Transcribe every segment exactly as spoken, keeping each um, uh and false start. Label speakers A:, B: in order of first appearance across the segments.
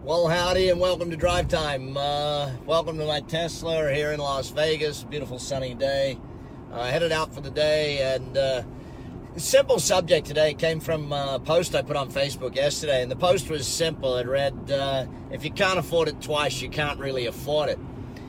A: Well, howdy and welcome to Drive Time. Uh, welcome to my Tesla here in Las Vegas. Beautiful sunny day. Uh, headed out for the day, and uh, simple subject today came from a post I put on Facebook yesterday, and the post was simple. It read, uh, if you can't afford it twice, you can't really afford it.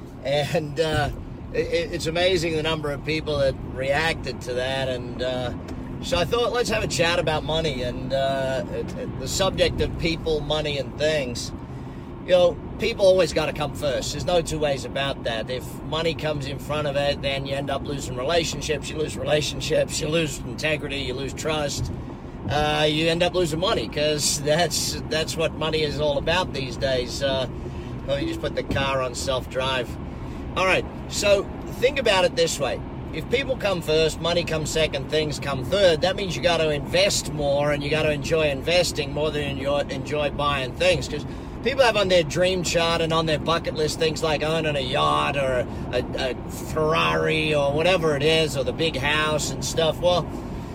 A: And uh, it, it's amazing the number of people that reacted to that, and uh, so I thought let's have a chat about money and uh, it, it, the subject of people, money, and things. You know, people always got to come first. There's no two ways about that. If money comes in front of it, then you end up losing relationships. You lose relationships, you lose integrity, you lose trust. Uh, you end up losing money because that's that's what money is all about these days. Uh, let me just put the car on self-drive. All right, so think about it this way. If people come first, money comes second, things come third, that means you got to invest more and you got to enjoy investing more than you enjoy buying things, because people have on their dream chart and on their bucket list things like owning a yacht or a, a Ferrari or whatever it is, or the big house and stuff. Well,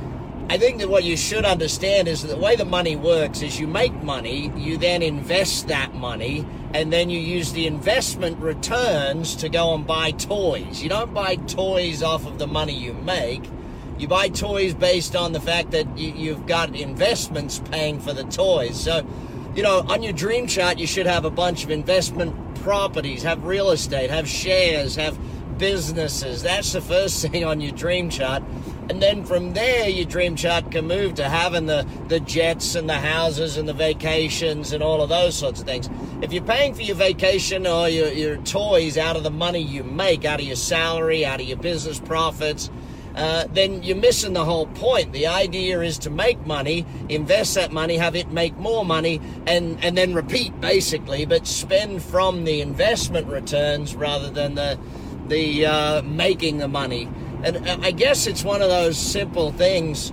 A: I think that what you should understand is that the way the money works is you make money, you then invest that money, and then you use the investment returns to go and buy toys. You don't buy toys off of the money you make. You buy toys based on the fact that you, you've got investments paying for the toys. So, you know, on your dream chart, you should have a bunch of investment properties, have real estate, have shares, have businesses. That's the first thing on your dream chart. And then from there, your dream chart can move to having the, the jets and the houses and the vacations and all of those sorts of things. If you're paying for your vacation or your, your toys out of the money you make, out of your salary, out of your business profits, Uh, then you're missing the whole point. The idea is to make money, invest that money, have it make more money, and, and then repeat, basically, but spend from the investment returns rather than the, the uh, making the money. And I guess it's one of those simple things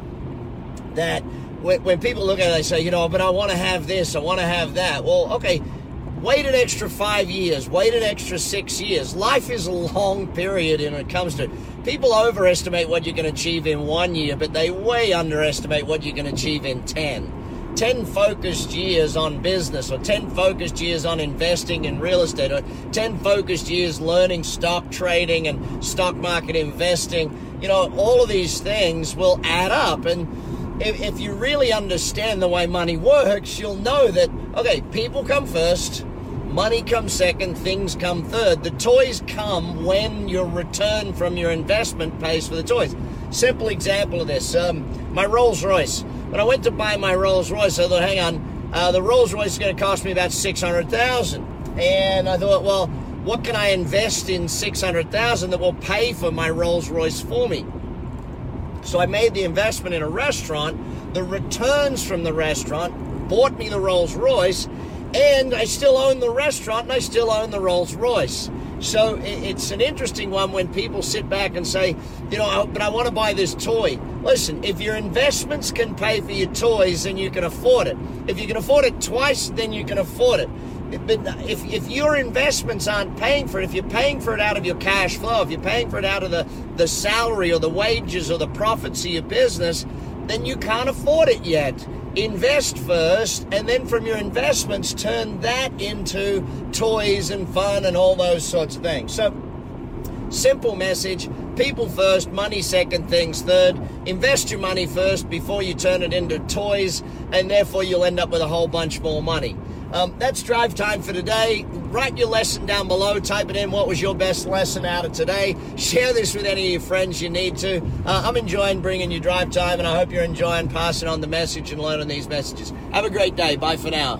A: that when, when people look at it, they say, you know, but I want to have this, I want to have that. Well, okay, wait an extra five years, wait an extra six years. Life is a long period when it comes to it. People overestimate what you can achieve in one year, but they way underestimate what you can achieve in ten. ten focused years on business, or ten focused years on investing in real estate, or ten focused years learning stock trading and stock market investing. You know, all of these things will add up. And if, if you really understand the way money works, you'll know that, okay, people come first, money comes second, things come third. The toys come when your return from your investment pays for the toys. Simple example of this, um, my Rolls Royce. When I went to buy my Rolls Royce, I thought, hang on, uh, the Rolls Royce is going to cost me about six hundred thousand dollars. And I thought, well, what can I invest in six hundred thousand dollars that will pay for my Rolls Royce for me? So I made the investment in a restaurant. The returns from the restaurant bought me the Rolls Royce, and I still own the restaurant, and I still own the Rolls Royce. So it's an interesting one when people sit back and say, you know, but I want to buy this toy. Listen, if your investments can pay for your toys, then you can afford it. If you can afford it twice, then you can afford it. But if, if your investments aren't paying for it, if you're paying for it out of your cash flow, if you're paying for it out of the, the salary or the wages or the profits of your business, then you can't afford it yet. Invest first, and then from your investments, turn that into toys and fun and all those sorts of things. So, simple message, people first, money second, things third. Invest your money first before you turn it into toys, and therefore you'll end up with a whole bunch more money. Um, that's Drive Time for today. Write your lesson down below. Type it in. What was your best lesson out of today? Share this with any of your friends you need to. Uh, I'm enjoying bringing you Drive Time, and I hope you're enjoying passing on the message and learning these messages. Have a great day. Bye for now.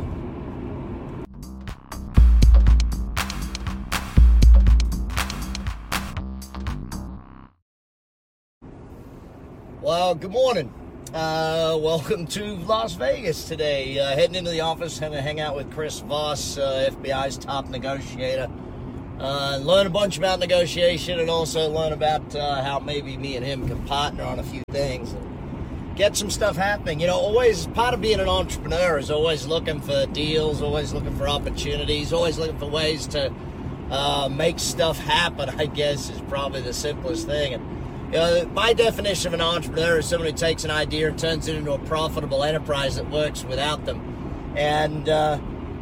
A: Well, good morning. Uh, welcome to Las Vegas today. Uh, heading into the office, going to hang out with Chris Voss, uh, F B I's top negotiator. Uh, learn a bunch about negotiation, and also learn about uh, how maybe me and him can partner on a few things and get some stuff happening. You know, always part of being an entrepreneur is always looking for deals, always looking for opportunities, always looking for ways to uh, make stuff happen, I guess, is probably the simplest thing. And you know, my definition of an entrepreneur is someone who takes an idea and turns it into a profitable enterprise that works without them. And uh,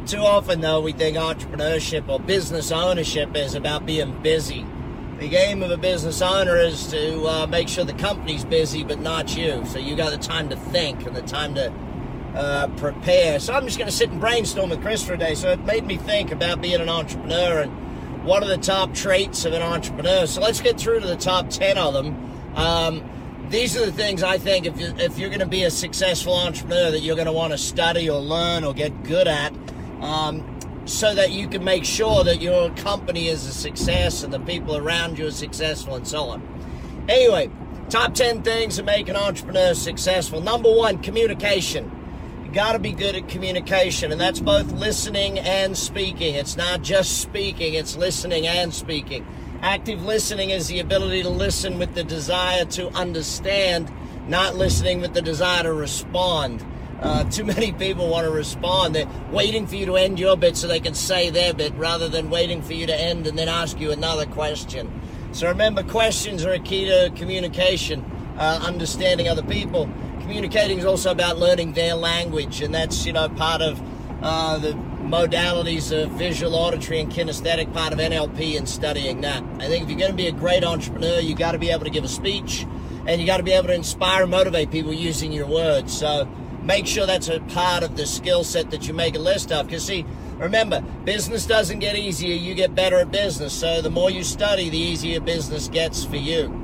A: Too often, though, we think entrepreneurship or business ownership is about being busy. The aim of a business owner is to uh, make sure the company's busy, but not you. So you got the time to think and the time to uh, prepare. So I'm just going to sit and brainstorm with Chris for a day. So it made me think about being an entrepreneur and what are the top traits of an entrepreneur. So let's get through to the top ten of them. Um, these are the things I think if, you, if you're going to be a successful entrepreneur that you're going to want to study or learn or get good at. Um, so that you can make sure that your company is a success and the people around you are successful and so on. Anyway, top ten things that make an entrepreneur successful. Number one, communication. You got to be good at communication, and that's both listening and speaking. It's not just speaking, it's listening and speaking. Active listening is the ability to listen with the desire to understand, not listening with the desire to respond. Uh, too many people want to respond. They're waiting for you to end your bit so they can say their bit rather than waiting for you to end and then ask you another question. So remember, questions are a key to communication, uh, understanding other people. Communicating is also about learning their language, and that's, you know, part of uh, the modalities of visual, auditory, and kinesthetic, part of N L P and studying that. I think if you're going to be a great entrepreneur, you got to be able to give a speech, and you got to be able to inspire and motivate people using your words. So make sure that's a part of the skill set that you make a list of. Because, see, remember, business doesn't get easier. You get better at business. So the more you study, the easier business gets for you.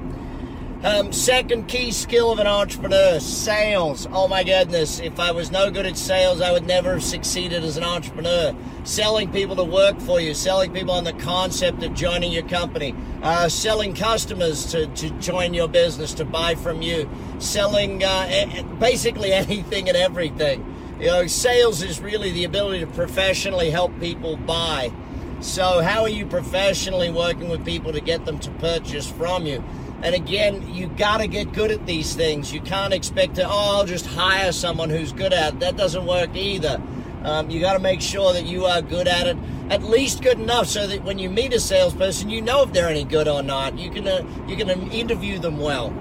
A: Um, second key skill of an entrepreneur, sales. Oh, my goodness. If I was no good at sales, I would never have succeeded as an entrepreneur. Selling people to work for you, selling people on the concept of joining your company, uh, selling customers to, to join your business, to buy from you, selling uh, basically anything and everything. You know, sales is really the ability to professionally help people buy. So how are you professionally working with people to get them to purchase from you? And again, you got to get good at these things. You can't expect to, oh, I'll just hire someone who's good at it. That doesn't work either. Um, you got to make sure that you are good at it, at least good enough so that when you meet a salesperson, you know if they're any good or not. You can uh, you can interview them well.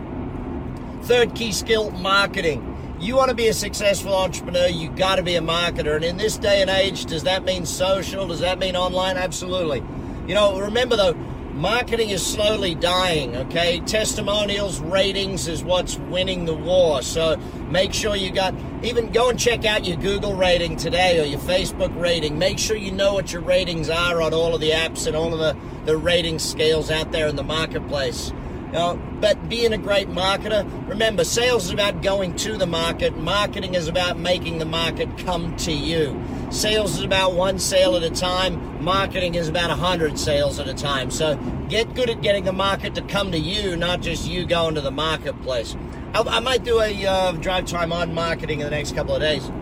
A: Third key skill, marketing. You want to be a successful entrepreneur, you got to be a marketer. And in this day and age, does that mean social? Does that mean online? Absolutely. You know, remember though, marketing is slowly dying, okay? Testimonials, ratings is what's winning the war. So make sure you got, even go and check out your Google rating today or your Facebook rating. Make sure you know what your ratings are on all of the apps and all of the, the rating scales out there in the marketplace. You know, but being a great marketer, remember, sales is about going to the market. Marketing is about making the market come to you. Sales is about one sale at a time. Marketing is about a hundred sales at a time. So get good at getting the market to come to you, not just you going to the marketplace. I, I might do a uh, drive time on marketing in the next couple of days.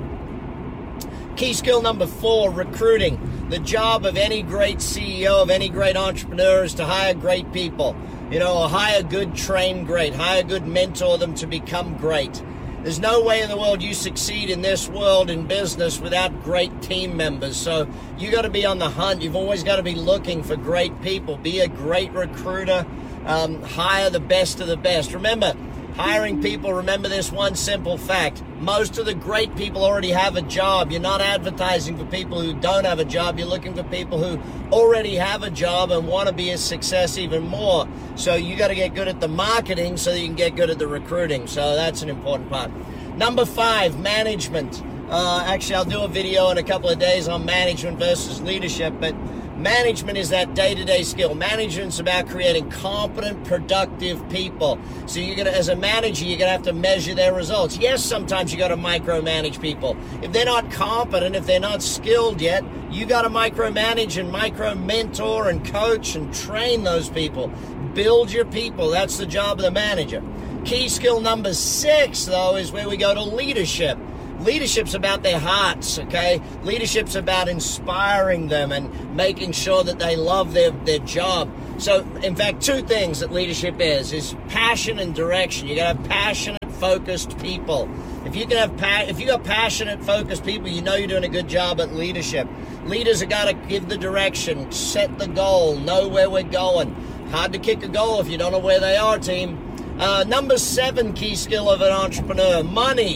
A: Key skill number four, recruiting. The job of any great C E O, of any great entrepreneur, is to hire great people. You know, hire good, train great, hire good, mentor them to become great. There's no way in the world you succeed in this world in business without great team members. So you got to be on the hunt. You've always got to be looking for great people. Be a great recruiter. Um, hire the best of the best. Remember, hiring people, remember this one simple fact. Most of the great people already have a job. You're not advertising for people who don't have a job. You're looking for people who already have a job and want to be a success even more. So you got to get good at the marketing so that you can get good at the recruiting. So that's an important part. Number five, management. Uh, actually, I'll do a video in a couple of days on management versus leadership, but management is that day-to-day skill. Management's about creating competent, productive people. So you're gonna, as a manager, you're gonna have to measure their results. Yes, sometimes you gotta micromanage people. If they're not competent, if they're not skilled yet, you gotta micromanage and micro-mentor and coach and train those people. Build your people. That's the job of the manager. Key skill number six, though, is where we go to leadership. Leadership's about their hearts, okay? Leadership's about inspiring them and making sure that they love their, their job. So, in fact, two things that leadership is, is passion and direction. You gotta have passionate, focused people. If you can have pa- if you got passionate, focused people, you know you're doing a good job at leadership. Leaders have got to give the direction, set the goal, know where we're going. Hard to kick a goal if you don't know where they are, team. Uh, number seven key skill of an entrepreneur, money.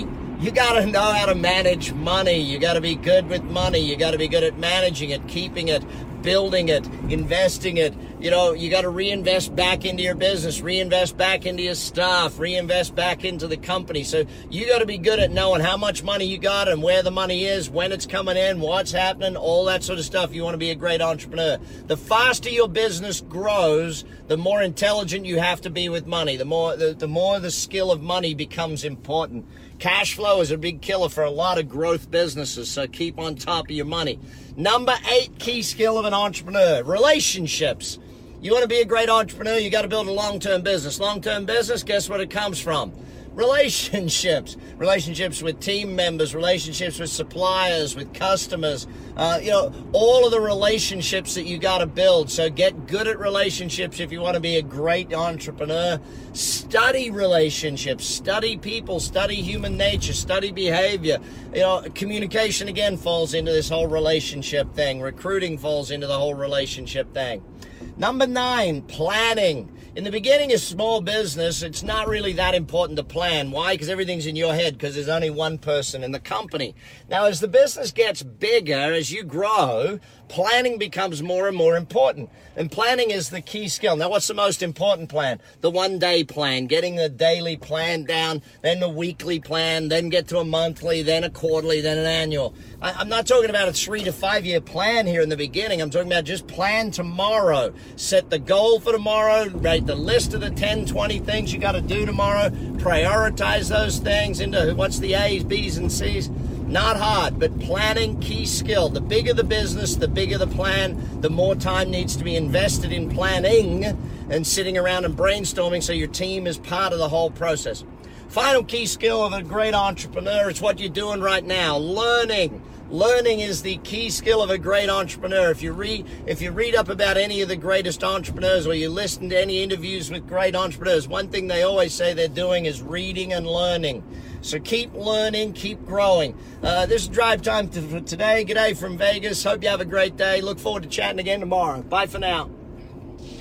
A: you got to know how to manage money. You got to be good with money. You got to be good at managing it, keeping it, building it, investing it. You know, you got to reinvest back into your business, reinvest back into your staff, reinvest back into the company. So you got to be good at knowing how much money you got and where the money is, when it's coming in, what's happening, all that sort of stuff. You want to be a great entrepreneur. The faster your business grows, the more intelligent you have to be with money. The more the, the more the skill of money becomes important. Cash flow is a big killer for a lot of growth businesses, so keep on top of your money. Number eight key skill of an entrepreneur, relationships. You want to be a great entrepreneur, you got to build a long-term business. Long-term business, guess what it comes from? Relationships. Relationships with team members, relationships with suppliers, with customers, uh, you know, all of the relationships that you got to build. So get good at relationships if you want to be a great entrepreneur. Study relationships, study people, study human nature, study behavior. You know, communication again falls into this whole relationship thing. Recruiting falls into the whole relationship thing. Number nine, planning. In the beginning of small business, it's not really that important to plan. Why? Because everything's in your head, because there's only one person in the company. Now, as the business gets bigger, as you grow, planning becomes more and more important. And planning is the key skill. Now, what's the most important plan? The one-day plan, getting the daily plan down, then the weekly plan, then get to a monthly, then a quarterly, then an annual. I, I'm not talking about a three to five-year plan here in the beginning. I'm talking about just plan tomorrow. Set the goal for tomorrow, write the list of the ten, twenty things you got to do tomorrow, prioritize those things into what's the A's, B's, and C's. Not hard, but planning, key skill. The bigger the business, the bigger the plan, the more time needs to be invested in planning and sitting around and brainstorming so your team is part of the whole process. Final key skill of a great entrepreneur is what you're doing right now, learning. Learning is the key skill of a great entrepreneur. If you read, if you read up about any of the greatest entrepreneurs or you listen to any interviews with great entrepreneurs, one thing they always say they're doing is reading and learning. So keep learning, keep growing. Uh, this is Drive Time for today. G'day from Vegas. Hope you have a great day. Look forward to chatting again tomorrow. Bye for now.